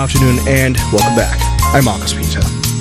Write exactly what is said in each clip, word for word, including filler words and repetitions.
afternoon and welcome back. I'm Marcus Peter.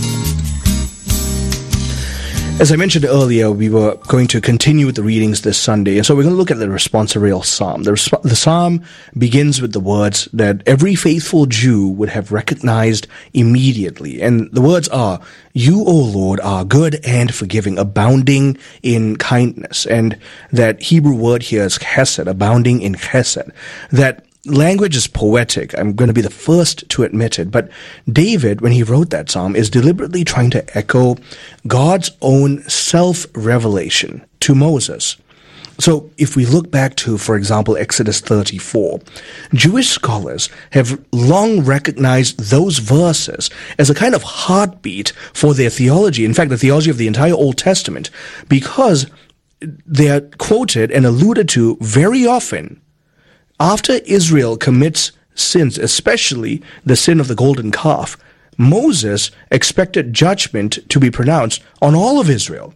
As I mentioned earlier, we were going to continue with the readings this Sunday, and so we're going to look at the responsorial psalm. The, resp- the psalm begins with the words that every faithful Jew would have recognized immediately, and the words are, "You, O Lord, are good and forgiving, abounding in kindness," and that Hebrew word here is chesed, abounding in chesed. That language is poetic. I'm going to be the first to admit it. But David, when he wrote that psalm, is deliberately trying to echo God's own self-revelation to Moses. So if we look back to, for example, Exodus thirty-four, Jewish scholars have long recognized those verses as a kind of heartbeat for their theology. In fact, the theology of the entire Old Testament, because they are quoted and alluded to very often after Israel commits sins, especially the sin of the golden calf. Moses expected judgment to be pronounced on all of Israel.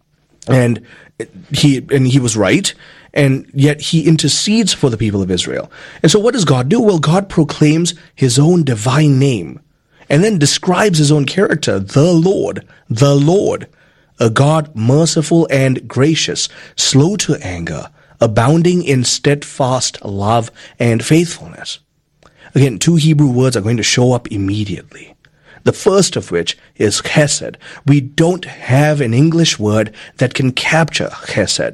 And he and he was right, and yet he intercedes for the people of Israel. And so what does God do? Well, God proclaims his own divine name and then describes his own character, the Lord, the Lord, a God merciful and gracious, slow to anger, abounding in steadfast love and faithfulness. Again, two Hebrew words are going to show up immediately. The first of which is chesed. We don't have an English word that can capture chesed.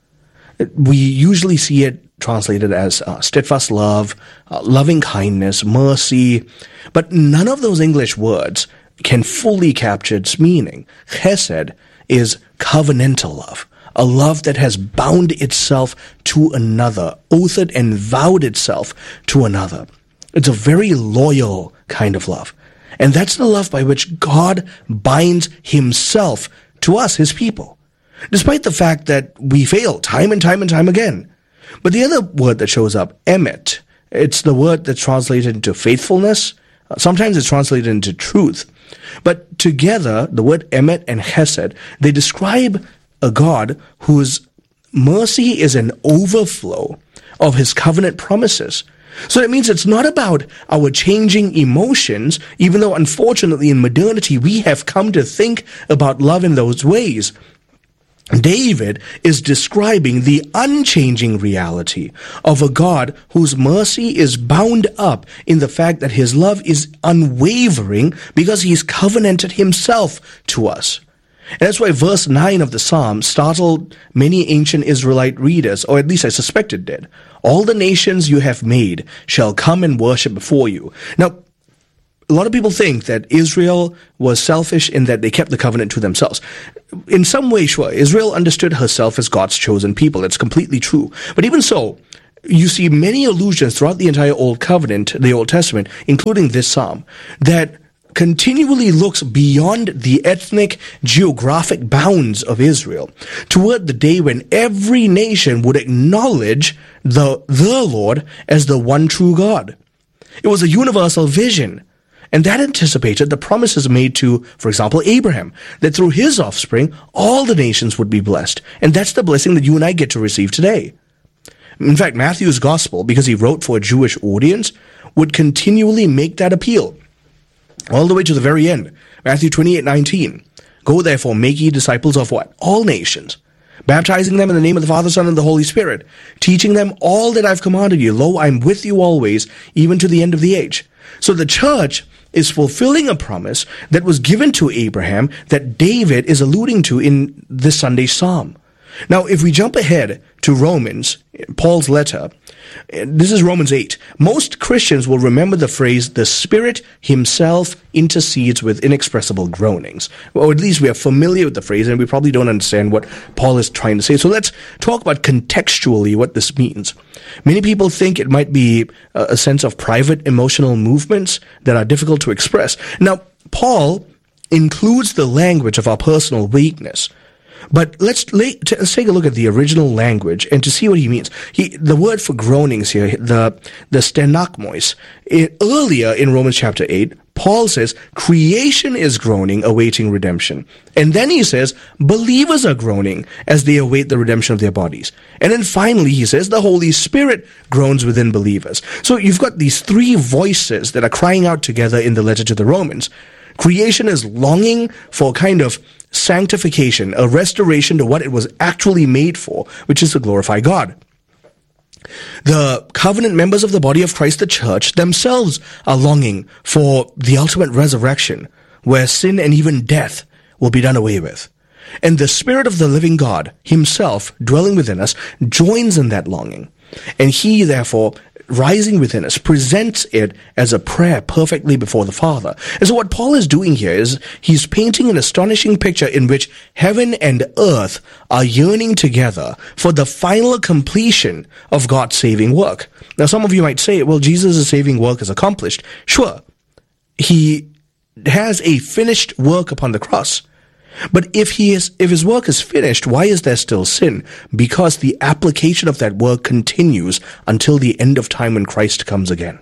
We usually see it translated as uh, steadfast love, uh, loving kindness, mercy, but none of those English words can fully capture its meaning. Chesed is covenantal love. A love that has bound itself to another, oathed and vowed itself to another. It's a very loyal kind of love. And that's the love by which God binds himself to us, his people, despite the fact that we fail time and time and time again. But the other word that shows up, emet, it's the word that's translated into faithfulness. Sometimes it's translated into truth. But together, the word emet and chesed, they describe a God whose mercy is an overflow of his covenant promises. So that means it's not about our changing emotions, even though unfortunately in modernity we have come to think about love in those ways. David is describing the unchanging reality of a God whose mercy is bound up in the fact that his love is unwavering because he's covenanted himself to us. And that's why verse nine of the Psalm startled many ancient Israelite readers, or at least I suspect it did. All the nations you have made shall come and worship before you. Now, a lot of people think that Israel was selfish in that they kept the covenant to themselves. In some way, sure, Israel understood herself as God's chosen people. It's completely true. But even so, you see many allusions throughout the entire Old Covenant, the Old Testament, including this Psalm, that continually looks beyond the ethnic, geographic bounds of Israel toward the day when every nation would acknowledge the, the Lord as the one true God. It was a universal vision, and that anticipated the promises made to, for example, Abraham, that through his offspring, all the nations would be blessed. And that's the blessing that you and I get to receive today. In fact, Matthew's gospel, because he wrote for a Jewish audience, would continually make that appeal. All the way to the very end. Matthew twenty-eight nineteen. Go therefore, make ye disciples of what? All nations. Baptizing them in the name of the Father, Son, and the Holy Spirit. Teaching them all that I've commanded you. Lo, I'm with you always, even to the end of the age. So the church is fulfilling a promise that was given to Abraham that David is alluding to in this Sunday's Psalm. Now, if we jump ahead to Romans, Paul's letter, this is Romans eight. Most Christians will remember the phrase, the Spirit himself intercedes with inexpressible groanings. Or at least we are familiar with the phrase, and we probably don't understand what Paul is trying to say. So let's talk about contextually what this means. Many people think it might be a sense of private emotional movements that are difficult to express. Now, Paul includes the language of our personal weakness. But let's, let's take a look at the original language and to see what he means. He, the word for groanings here, the, the stenakmois, it, earlier in Romans chapter eight, Paul says, creation is groaning, awaiting redemption. And then he says, believers are groaning as they await the redemption of their bodies. And then finally he says, the Holy Spirit groans within believers. So you've got these three voices that are crying out together in the letter to the Romans. Creation is longing for a kind of sanctification, a restoration to what it was actually made for, which is to glorify God. The covenant members of the body of Christ, the church, themselves are longing for the ultimate resurrection, where sin and even death will be done away with. And the Spirit of the living God himself, dwelling within us, joins in that longing. And he, therefore, rising within us, presents it as a prayer perfectly before the Father. And so what Paul is doing here is he's painting an astonishing picture in which heaven and earth are yearning together for the final completion of God's saving work. Now, some of you might say, well, Jesus' saving work is accomplished. Sure, he has a finished work upon the cross. But if he is, if his work is finished, why is there still sin? Because the application of that work continues until the end of time when Christ comes again.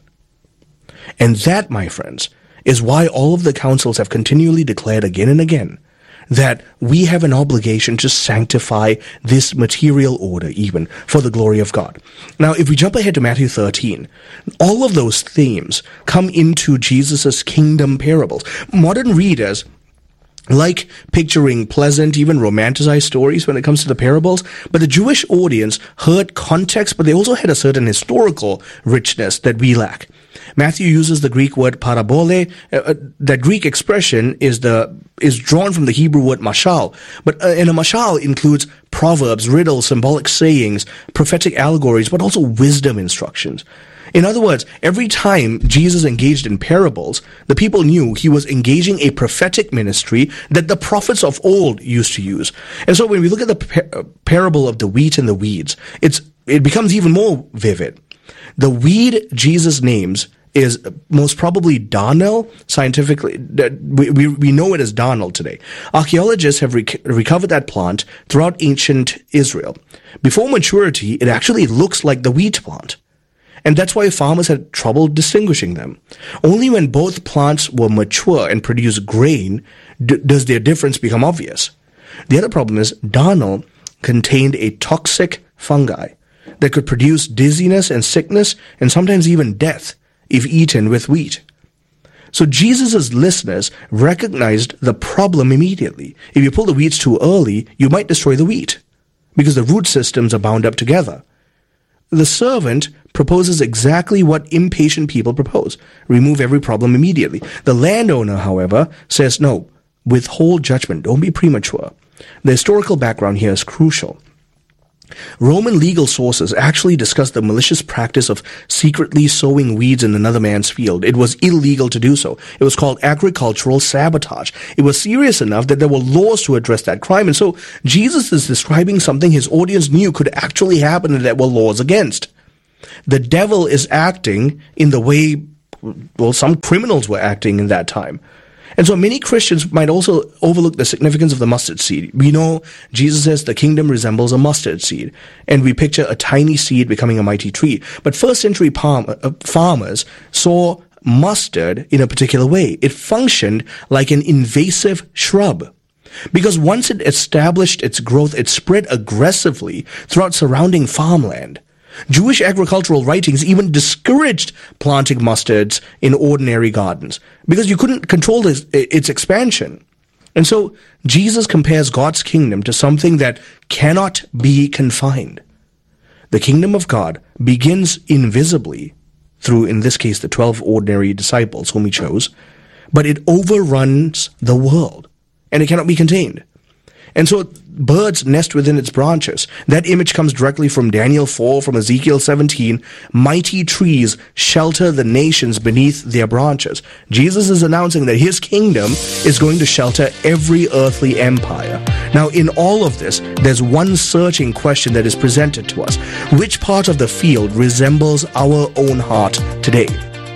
And that, my friends, is why all of the councils have continually declared again and again that we have an obligation to sanctify this material order even for the glory of God. Now, if we jump ahead to Matthew thirteen, all of those themes come into Jesus' kingdom parables. Modern readers like picturing pleasant, even romanticized stories when it comes to the parables, but the Jewish audience heard context, but they also had a certain historical richness that we lack. Matthew uses the Greek word parabole. Uh, that Greek expression is the is drawn from the Hebrew word mashal, but uh, and a mashal includes proverbs, riddles, symbolic sayings, prophetic allegories, but also wisdom instructions. In other words, every time Jesus engaged in parables, the people knew he was engaging a prophetic ministry that the prophets of old used to use. And so when we look at the par- parable of the wheat and the weeds, it's it becomes even more vivid. The weed Jesus names is most probably darnel. Scientifically, we, we, we know it as darnel today. Archaeologists have rec- recovered that plant throughout ancient Israel. Before maturity, it actually looks like the wheat plant. And that's why farmers had trouble distinguishing them. Only when both plants were mature and produce grain d- does their difference become obvious. The other problem is darnel contained a toxic fungi that could produce dizziness and sickness and sometimes even death if eaten with wheat. So Jesus' listeners recognized the problem immediately. If you pull the weeds too early, you might destroy the wheat because the root systems are bound up together. The servant proposes exactly what impatient people propose. Remove every problem immediately. The landowner, however, says, no, withhold judgment. Don't be premature. The historical background here is crucial. Roman legal sources actually discuss the malicious practice of secretly sowing weeds in another man's field. It was illegal to do so. It was called agricultural sabotage. It was serious enough that there were laws to address that crime. And so Jesus is describing something his audience knew could actually happen and that were laws against. The devil is acting in the way, well, some criminals were acting in that time. And so many Christians might also overlook the significance of the mustard seed. We know Jesus says the kingdom resembles a mustard seed, and we picture a tiny seed becoming a mighty tree. But first century palm, uh, farmers saw mustard in a particular way. It functioned like an invasive shrub. Because once it established its growth, it spread aggressively throughout surrounding farmland. Jewish agricultural writings even discouraged planting mustards in ordinary gardens because you couldn't control its, its expansion. And so Jesus compares God's kingdom to something that cannot be confined. The kingdom of God begins invisibly through, in this case, the twelve ordinary disciples whom he chose, but it overruns the world and it cannot be contained. And so birds nest within its branches. That image comes directly from Daniel four, from Ezekiel seventeen. Mighty trees shelter the nations beneath their branches. Jesus is announcing that his kingdom is going to shelter every earthly empire. Now, in all of this, there's one searching question that is presented to us. Which part of the field resembles our own heart today?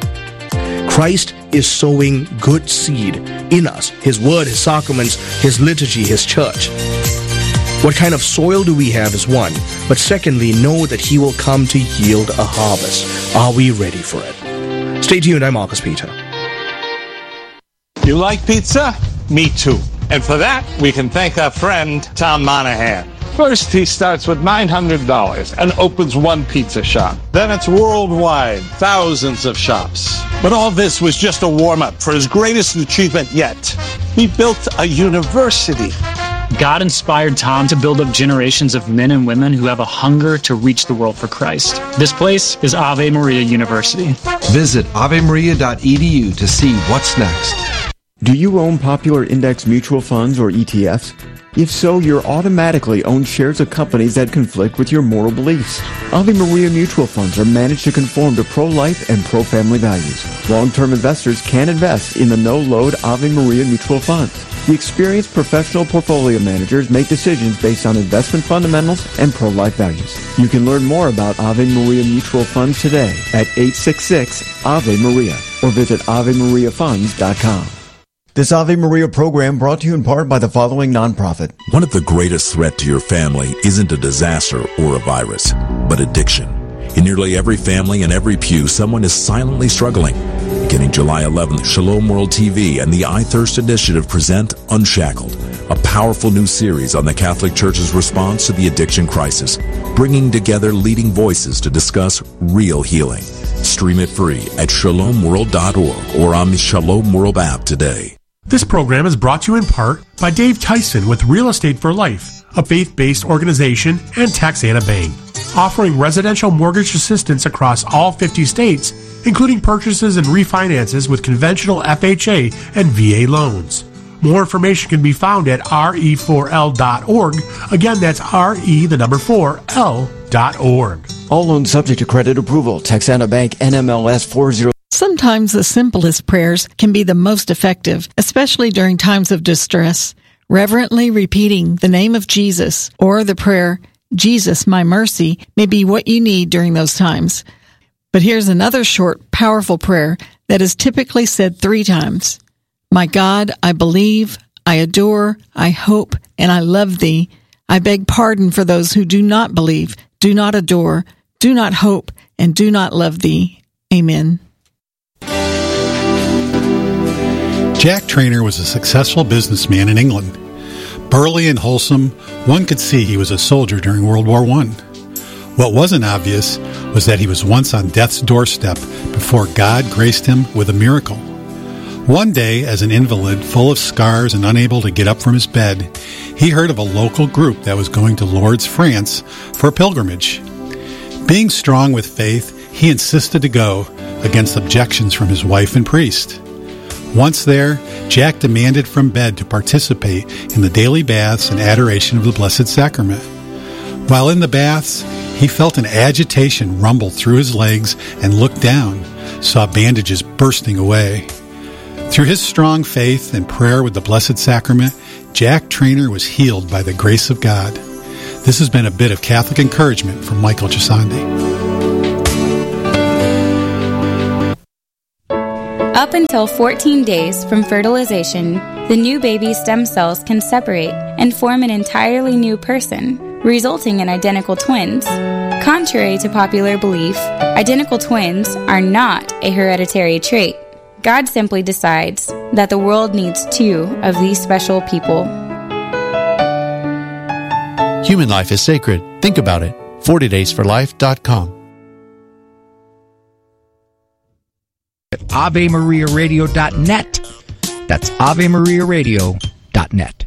Christ is sowing good seed in us. His word, his sacraments, his liturgy, his church. What kind of soil do we have is one, but secondly, know that he will come to yield a harvest. Are we ready for it? Stay tuned, I'm Marcus Peter. You like pizza? Me too. And for that, we can thank our friend, Tom Monahan. First, he starts with nine hundred dollars and opens one pizza shop. Then it's worldwide, thousands of shops. But all this was just a warm-up for his greatest achievement yet. He built a university. God inspired Tom to build up generations of men and women who have a hunger to reach the world for Christ. This place is Ave Maria University. Visit ave maria dot e d u to see what's next. Do you own popular index mutual funds or E T Fs? If so, you're automatically own shares of companies that conflict with your moral beliefs. Ave Maria mutual funds are managed to conform to pro-life and pro-family values. Long-term investors can invest in the no-load Ave Maria mutual funds. The experienced professional portfolio managers make decisions based on investment fundamentals and pro-life values. You can learn more about Ave Maria mutual funds today at eight six six Ave Maria or visit ave maria funds dot com. This Ave Maria program brought to you in part by the following nonprofit. One of the greatest threats to your family isn't a disaster or a virus, but addiction. In nearly every family and every pew, someone is silently struggling. Beginning July eleventh, Shalom World T V and the I Thirst Initiative present Unshackled, a powerful new series on the Catholic Church's response to the addiction crisis, bringing together leading voices to discuss real healing. Stream it free at shalom world dot org or on the Shalom World app today. This program is brought to you in part by Dave Tyson with Real Estate for Life, a faith-based organization, and Taxana Bank, offering residential mortgage assistance across all fifty states, including purchases and refinances with conventional F H A and V A loans. More information can be found at R E four L dot org. Again, that's R E, the number four, L dot org. All loans subject to credit approval. Texana Bank N M L S four zero. Sometimes the simplest prayers can be the most effective, especially during times of distress. Reverently repeating the name of Jesus or the prayer, Jesus, my mercy, may be what you need during those times. But here's another short, powerful prayer that is typically said three times. My God, I believe, I adore, I hope, and I love thee. I beg pardon for those who do not believe, do not adore, do not hope, and do not love thee. Amen. Jack Trainer was a successful businessman in England. Burly and wholesome, one could see he was a soldier during World War One. What wasn't obvious was that he was once on death's doorstep before God graced him with a miracle. One day, as an invalid full of scars and unable to get up from his bed, he heard of a local group that was going to Lourdes, France for a pilgrimage. Being strong with faith, he insisted to go against objections from his wife and priest. Once there, Jack demanded from bed to participate in the daily baths and adoration of the Blessed Sacrament. While in the baths, he felt an agitation rumble through his legs and looked down, saw bandages bursting away. Through his strong faith and prayer with the Blessed Sacrament, Jack Trainer was healed by the grace of God. This has been a bit of Catholic encouragement from Michael Gisandi. Up until fourteen days from fertilization, the new baby's stem cells can separate and form an entirely new person, resulting in identical twins. Contrary to popular belief, identical twins are not a hereditary trait. God simply decides that the world needs two of these special people. Human life is sacred. Think about it. forty days for life dot com. Ave Maria Radio dot net. That's Ave Maria Radio dot net.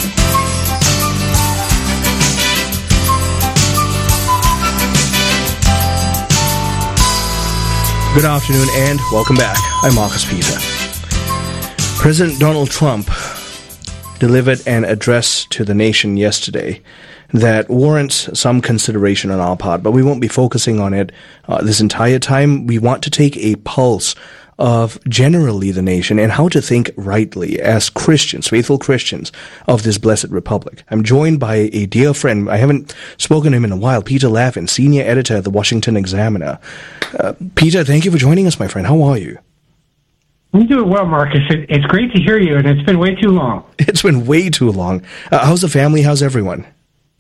Good afternoon and welcome back. I'm Marcus Peter. President Donald Trump delivered an address to the nation yesterday that warrants some consideration on our part, but we won't be focusing on it uh, this entire time. We want to take a pulse of generally the nation and how to think rightly as Christians, faithful Christians of this blessed republic. I'm joined by a dear friend. I haven't spoken to him in a while, Peter Laffin, senior editor at the Washington Examiner. Uh, Peter, thank you for joining us, my friend. How are you? I'm doing well, Marcus. It, it's great to hear you, and it's been way too long. It's been way too long. Uh, how's the family? How's everyone?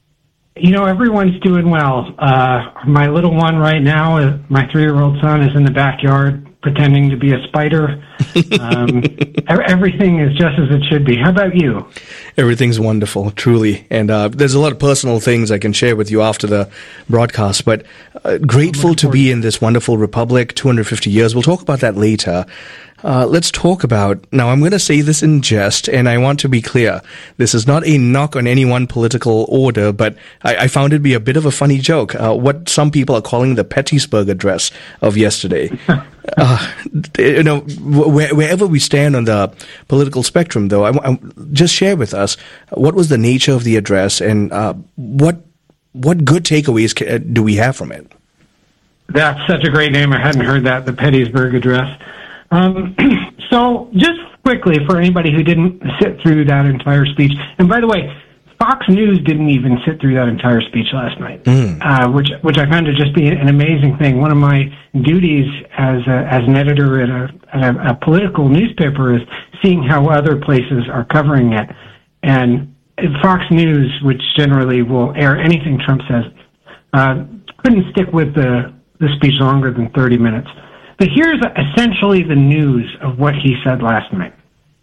You know, everyone's doing well. Uh, my little one right now, uh, my three-year-old son, is in the backyard pretending to be a spider. Um, everything is just as it should be. How about you? Everything's wonderful, truly. And uh, there's a lot of personal things I can share with you after the broadcast, but uh, grateful to be in this wonderful republic, two hundred fifty years. We'll talk about that later. Uh, let's talk about, now I'm going to say this in jest, and I want to be clear. This is not a knock on any one political order, but I, I found it to be a bit of a funny joke. Uh, what some people are calling the Pettysburg Address of yesterday. uh, you know, wh- wherever we stand on the political spectrum, though, I, I, just share with us, what was the nature of the address, and uh, what what good takeaways ca- do we have from it? That's such a great name. I hadn't heard that, the Pettysburg Address. Um, so, just quickly, for anybody who didn't sit through that entire speech, and by the way, Fox News didn't even sit through that entire speech last night, mm. uh, which which I found to just be an amazing thing. One of my duties as a, as an editor at, a, at a, a political newspaper is seeing how other places are covering it, and Fox News, which generally will air anything Trump says, uh, couldn't stick with the the speech longer than thirty minutes. But here's essentially the news of what he said last night.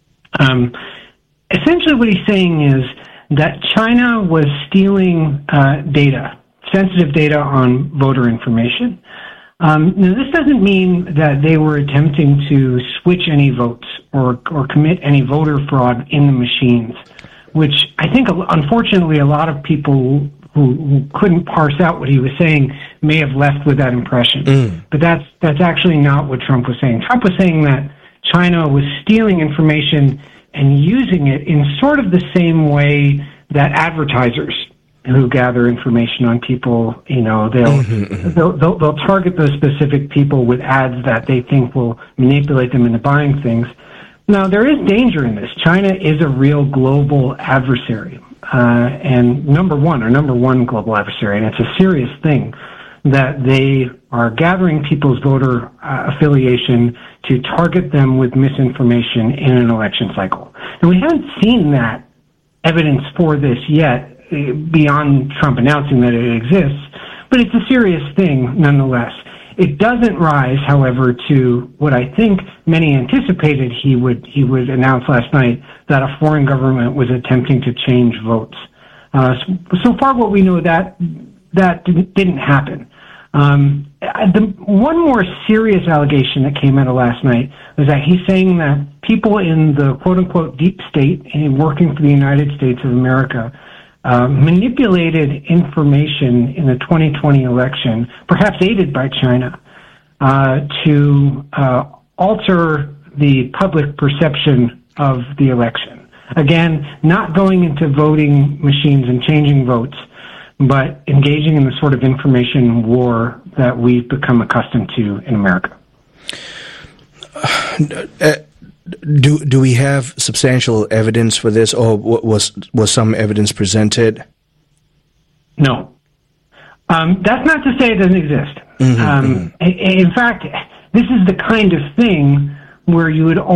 Um, essentially what he's saying is that China was stealing uh, data, sensitive data on voter information. Um, now, this doesn't mean that they were attempting to switch any votes or, or commit any voter fraud in the machines, which I think, unfortunately, a lot of people who, who couldn't parse out what he was saying may have left with that impression. Mm. But that's that's actually not what Trump was saying. Trump was saying that China was stealing information and using it in sort of the same way that advertisers who gather information on people, you know, they'll, mm-hmm. they'll, they'll, they'll target those specific people with ads that they think will manipulate them into buying things. Now, there is danger in this. China is a real global adversary. Uh, and number one, or number one global adversary, and it's a serious thing that they are gathering people's voter uh, affiliation to target them with misinformation in an election cycle. And we haven't seen that evidence for this yet, uh, beyond Trump announcing that it exists, but it's a serious thing nonetheless. It doesn't rise, however, to what I think many anticipated he would he would announce last night, that a foreign government was attempting to change votes. Uh, so, so far, what we know, that that didn't, didn't happen. Um, the one more serious allegation that came out of last night was that he's saying that people in the quote-unquote deep state and working for the United States of America Uh, manipulated information in the twenty twenty election, perhaps aided by China, uh, to uh, alter the public perception of the election. Again, not going into voting machines and changing votes, but engaging in the sort of information war that we've become accustomed to in America. Uh, Do do we have substantial evidence for this, or was was some evidence presented? No. Um, that's not to say it doesn't exist. Mm-hmm, um, mm-hmm. In fact, this is the kind of thing where you would